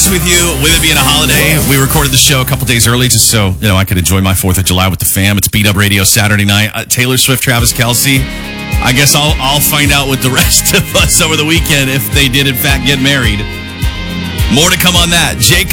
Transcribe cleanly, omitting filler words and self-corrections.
with you, with it being a holiday, we recorded the show a couple days early just so, I could enjoy my 4th of July with the fam. It's Beat Up Radio Saturday night. Taylor Swift, Travis Kelce. I guess I'll find out with the rest of us over the weekend if they did, in fact, get married. More to come on that. Jake